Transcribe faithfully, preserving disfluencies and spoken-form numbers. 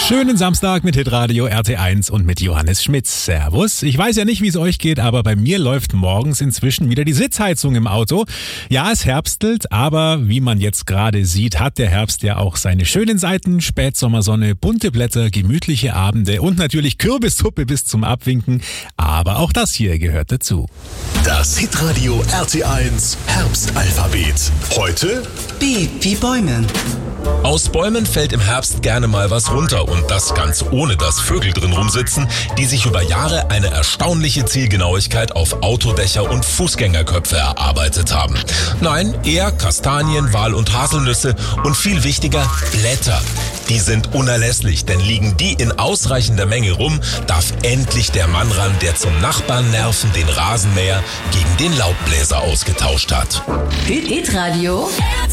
Schönen Samstag mit Hitradio R T eins und mit Johannes Schmitz. Servus. Ich weiß ja nicht, wie es euch geht, aber bei mir läuft morgens inzwischen wieder die Sitzheizung im Auto. Ja, es herbstelt, aber wie man jetzt gerade sieht, hat der Herbst ja auch seine schönen Seiten. Spätsommersonne, bunte Blätter, gemütliche Abende und natürlich Kürbissuppe bis zum Abwinken. Aber auch das hier gehört dazu. Das Hitradio R T eins Herbstalphabet. Heute B wie Bäume. Aus Bäumen fällt im Herbst gerne mal was runter und das ganz ohne, dass Vögel drin rumsitzen, die sich über Jahre eine erstaunliche Zielgenauigkeit auf Autodächer und Fußgängerköpfe erarbeitet haben. Nein, eher Kastanien, Wal- und Haselnüsse und viel wichtiger Blätter. Die sind unerlässlich, denn liegen die in ausreichender Menge rum, darf endlich der Mann ran, der zum Nachbarn nerven den Rasenmäher gegen den Laubbläser ausgetauscht hat. Hitradio